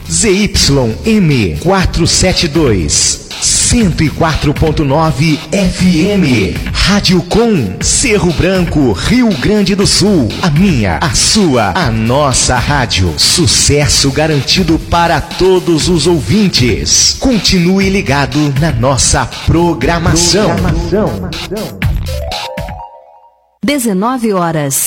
ZYM 472, 104.9 FM. Rádio Com, Cerro Branco, Rio Grande do Sul. A minha, a sua, a nossa rádio. Sucesso garantido para todos os ouvintes. Continue ligado na nossa programação. 19 horas.